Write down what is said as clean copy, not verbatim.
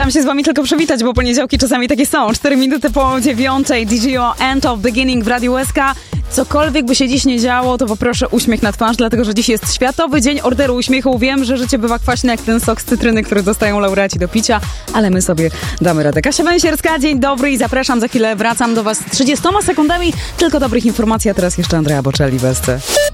Chciałam się z wami tylko przywitać, bo poniedziałki czasami takie są. 4 minuty po 9, DJO End of Beginning w Radiu SK. Cokolwiek by się dziś nie działo, to poproszę uśmiech na twarz, dlatego że dziś jest Światowy Dzień Orderu Uśmiechu. Wiem, że życie bywa kwaśne jak ten sok z cytryny, który dostają laureaci do picia, ale my sobie damy radę. Kasia Węsierska, dzień dobry i zapraszam. Za chwilę wracam do was z 30 sekundami tylko dobrych informacji, a teraz jeszcze Andrea Bocelli w SC.